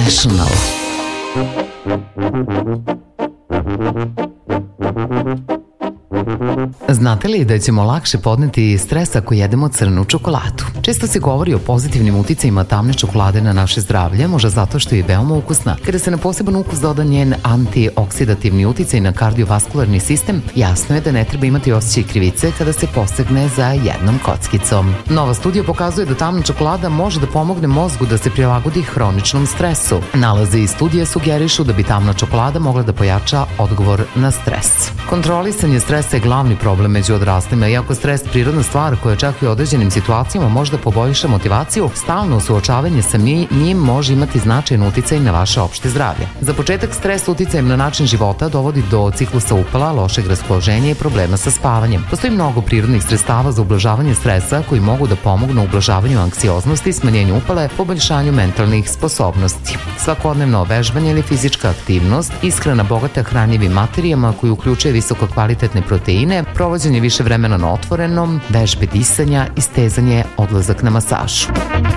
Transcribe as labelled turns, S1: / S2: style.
S1: International. Znate li da ćemo lakše podneti stres ako jedemo crnu čokoladu? Često se govori o pozitivnim uticajima tamne čokolade na naše zdravlje, možda zato što je veoma ukusna. Kada se na poseban ukus doda njen antioksidativni uticaj na kardiovaskularni sistem, jasno je da ne treba imati osjećaj krivice kada se posegne za jednom kockicom. Nova studija pokazuje da tamna čokolada može da pomogne mozgu da se prilagodi hroničnom stresu. Nalazi iz studije sugerišu da bi tamna čokolada mogla da pojača odgovor na stres. Kontrolisanje stresa je glavni problem među odraslima, iako stres prirodna stvar koja čak i u određenim situacijama može da poboljša motivaciju, stalno suočavanje sa njim može imati značajan uticaj na vaše opšte zdravlje. Za početak, stres uticajem na način života dovodi do ciklusa upala, lošeg raspoloženja i problema sa spavanjem. Postoji mnogo prirodnih sredstava za ublažavanje stresa koji mogu da pomognu u ublažavanju anksioznosti, smanjenju upale, poboljšanju mentalnih sposobnosti. Svakodnevno vežbanje ili fizička aktivnost, ishrana bogata hranjivim materijama koji uključuje visoko kvalitetne proteine, provođenje više vremena na otvorenom, vežbe disanja i stezanje, odlazak na masažu.